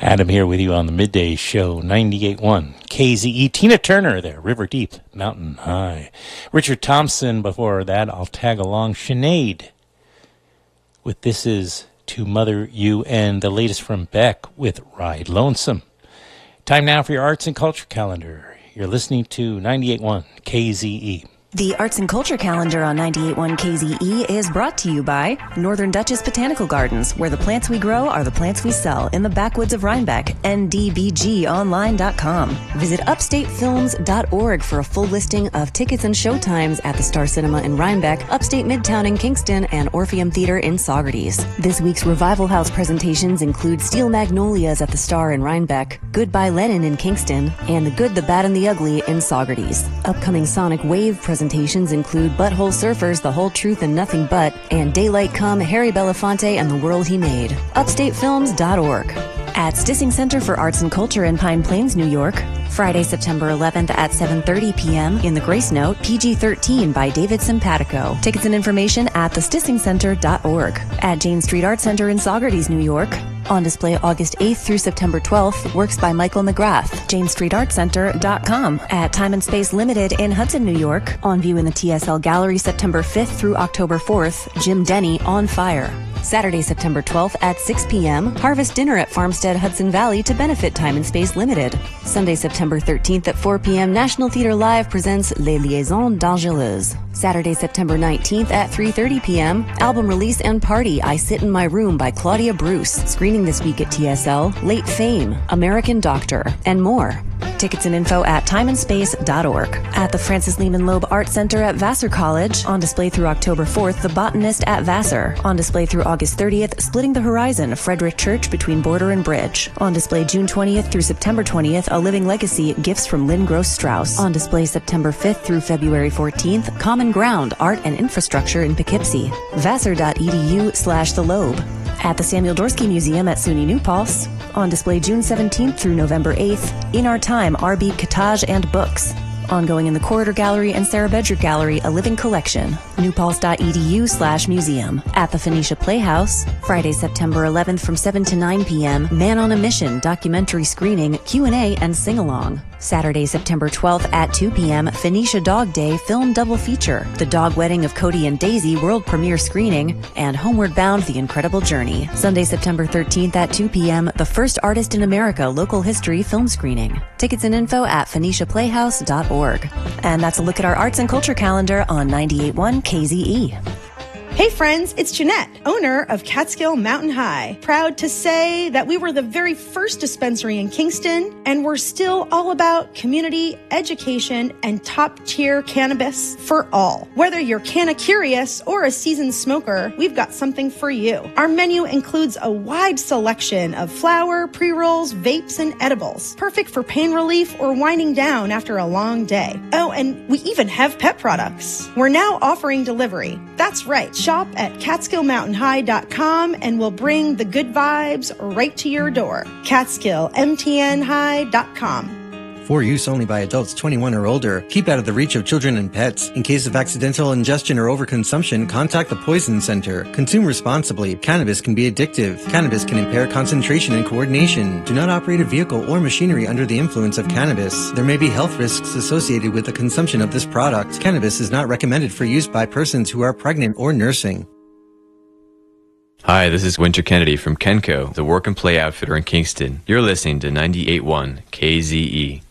Adam here with you on the Midday Show, 98.1 KZE. Tina Turner there, River Deep, Mountain High. Richard Thompson before that, I'll tag along. Sinead with This Is To Mother You, and the latest from Beck with Ride Lonesome. Time now for your arts and culture calendar. You're listening to 98.1 KZE. The Arts and Culture Calendar on 98.1 KZE is brought to you by Northern Duchess Botanical Gardens, where the plants we grow are the plants we sell in the backwoods of Rhinebeck, ndbgonline.com. Visit upstatefilms.org for a full listing of tickets and showtimes at the Star Cinema in Rhinebeck, Upstate Midtown in Kingston, and Orpheum Theater in Saugerties. This week's Revival House presentations include Steel Magnolias at the Star in Rhinebeck, Goodbye Lenin in Kingston, and The Good, the Bad, and the Ugly in Saugerties. Upcoming Sonic Wave presentations include Butthole Surfers, The Whole Truth and Nothing But, and Daylight Come, Harry Belafonte and the World He Made. UpstateFilms.org. At Stissing Center for Arts and Culture in Pine Plains, New York, Friday, September 11th at 7:30 p.m. in the Grace Note, PG-13 by David Simpatico. Tickets and information at thestissingcenter.org. At Jane Street Art Center in Saugerties, New York, on display August 8th through September 12th, works by Michael McGrath, janestreetartcenter.com. At Time and Space Limited in Hudson, New York, on view in the TSL Gallery September 5th through October 4th, Jim Denny, On Fire. Saturday, September 12th at 6 p.m., Harvest Dinner at Farmstead Hudson Valley to benefit Time and Space Limited. Sunday, September 13th at 4 p.m., National Theatre Live presents Les Liaisons Dangereuses. Saturday, September 19th at 3:30 p.m., album release and party I Sit in My Room by Claudia Bruce. Screening this week at TSL, Late Fame, American Doctor, and more. Tickets and info at timeandspace.org. At the Francis Lehman Loeb Art Center at Vassar College, on display through October 4th, The Botanist at Vassar. On display through August 30th, Splitting the Horizon, Frederick Church between Border and Bridge. On display June 20th through September 20th, A Living Legacy, Gifts from Lynn Gross Strauss. On display September 5th through February 14th, Common Ground, Art and Infrastructure in Poughkeepsie. Vassar.edu/The Loeb. At the Samuel Dorsky Museum at SUNY New Paltz, on display June 17th through November 8th, In Our Time, R.B. Cottage and Books. Ongoing in the Corridor Gallery and Sarah Bedrick Gallery, A Living Collection, newpaltz.edu/museum. At the Phoenicia Playhouse, Friday, September 11th from 7 to 9 p.m., Man on a Mission, documentary screening, Q&A, and sing-along. Saturday, September 12th at 2 p.m., Phoenicia Dog Day film double feature, The Dog Wedding of Cody and Daisy world premiere screening, and Homeward Bound, The Incredible Journey. Sunday, September 13th at 2 p.m., The First Artist in America local history film screening. Tickets and info at phoeniciaplayhouse.org. And that's a look at our arts and culture calendar on 98.1 KZE. Hey friends, it's Jeanette, owner of Catskill Mountain High. Proud to say that we were the very first dispensary in Kingston, and we're still all about community, education, and top-tier cannabis for all. Whether you're canna-curious or a seasoned smoker, we've got something for you. Our menu includes a wide selection of flower, pre-rolls, vapes, and edibles. Perfect for pain relief or winding down after a long day. Oh, and we even have pet products. We're now offering delivery. That's right. Shop at CatskillMountainHigh.com and we'll bring the good vibes right to your door. CatskillMTNHigh.com. For use only by adults 21 or older. Keep out of the reach of children and pets. In case of accidental ingestion or overconsumption, contact the Poison Center. Consume responsibly. Cannabis can be addictive. Cannabis can impair concentration and coordination. Do not operate a vehicle or machinery under the influence of cannabis. There may be health risks associated with the consumption of this product. Cannabis is not recommended for use by persons who are pregnant or nursing. Hi, this is Winter Kennedy from Kenco, the work and play outfitter in Kingston. You're listening to 98.1 KZE.